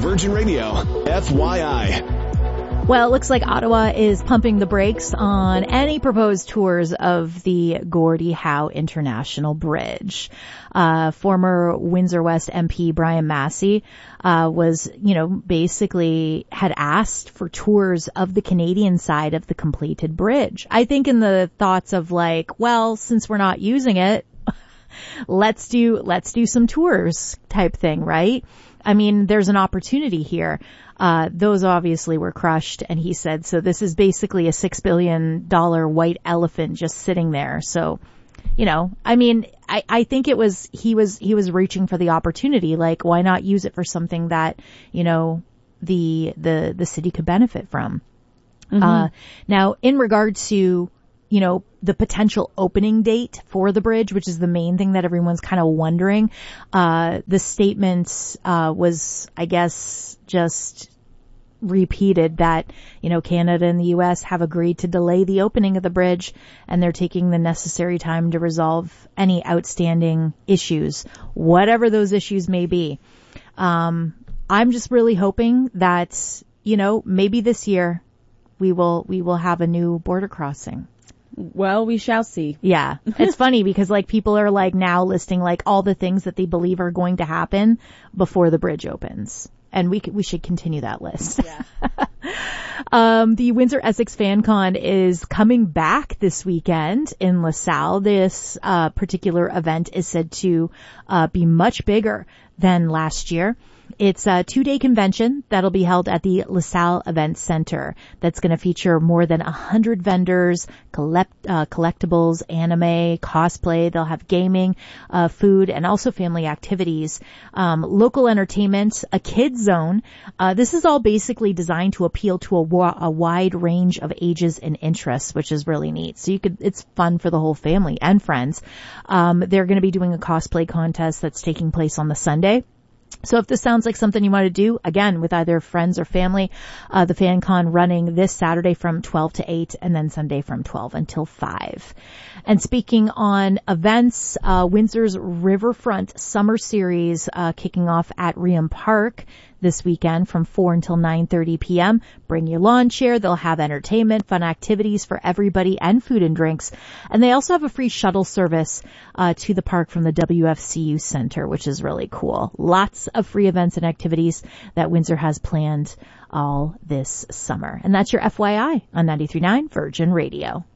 Virgin Radio, FYI. Well, it looks like Ottawa is pumping the brakes on any proposed tours of the Gordie Howe International Bridge. Former Windsor West MP Brian Massey was, basically had asked for tours of the Canadian side of the completed bridge. I think in the thoughts of like, well, since we're not using it, let's do some tours type thing, right? I mean, there's an opportunity here. Those obviously were crushed, and he said, so this is basically a $6 billion white elephant just sitting there. So, I think he was reaching for the opportunity. Like, why not use it for something that, the city could benefit from? Mm-hmm. Now, in regard to, the potential opening date for the bridge, which is the main thing that everyone's kind of wondering, the statement was, I guess, just repeated that, Canada and the U.S. have agreed to delay the opening of the bridge, and they're taking the necessary time to resolve any outstanding issues, whatever those issues may be. I'm just really hoping that, maybe this year we will have a new border crossing. Well, we shall see. Yeah. It's funny because people are now listing all the things that they believe are going to happen before the bridge opens. And we should continue that list. Yeah. The Windsor Essex FanCon is coming back this weekend in LaSalle. This particular event is said to be much bigger than last year. It's a 2-day convention that'll be held at the LaSalle Event Center. That's going to feature more than 100 vendors, collectibles, anime, cosplay. They'll have gaming, food, and also family activities, local entertainment, a kids zone. This is all basically designed to appeal to a wide range of ages and interests, which is really neat. So it's fun for the whole family and friends. They're going to be doing a cosplay contest that's taking place on the Sunday. So if this sounds like something you want to do, again, with either friends or family, the FanCon running this Saturday from 12 to 8 and then Sunday from 12 until 5. And speaking on events, Windsor's Riverfront Summer Series kicking off at Reham Park this weekend from 4 until 9:30 p.m. Bring your lawn chair. They'll have entertainment, fun activities for everybody, and food and drinks. And they also have a free shuttle service to the park from the WFCU Center, which is really cool. Lots of free events and activities that Windsor has planned all this summer. And that's your FYI on 93.9 Virgin Radio.